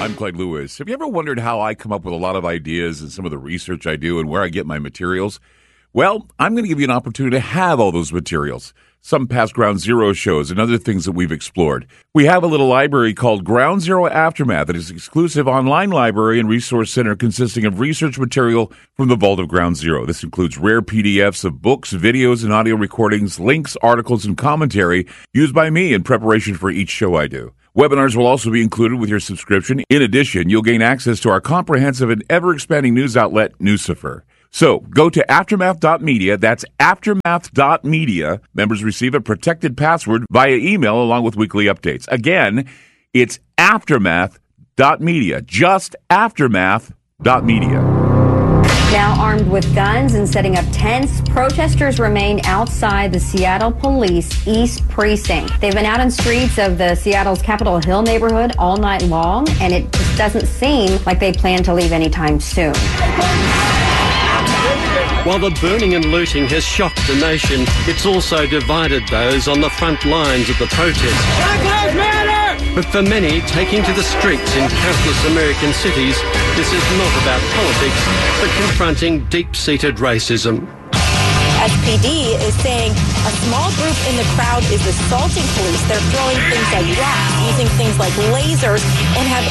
I'm Clyde Lewis. Have you ever wondered how I come up with a lot of ideas and some of the research I do and where I get my materials? Well, I'm going to give you an opportunity to have all those materials. Some past Ground Zero shows and other things that we've explored. We have a little library called Ground Zero Aftermath that is an exclusive online library and resource center consisting of research material from the vault of Ground Zero. This includes rare PDFs of books, videos, and audio recordings, links, articles, and commentary used by me in preparation for each show I do. Webinars will also be included with your subscription. In addition, you'll gain access to our comprehensive and ever-expanding news outlet, Newsifer. So, go to aftermath.media, that's aftermath.media. Members receive a protected password via email along with weekly updates. Again, it's aftermath.media, just aftermath.media. Now armed with guns and setting up tents, protesters remain outside the Seattle Police East Precinct. They've been out in streets of the Seattle's Capitol Hill neighborhood all night long, and it just doesn't seem like they plan to leave anytime soon. While the burning and looting has shocked the nation, it's also divided those on the front lines of the protest. Black Lives Matter! But for many, taking to the streets in countless American cities, this is not about politics, but confronting deep-seated racism. SPD is saying a small group in the crowd is assaulting police. They're throwing things like rocks, using things like lasers, and have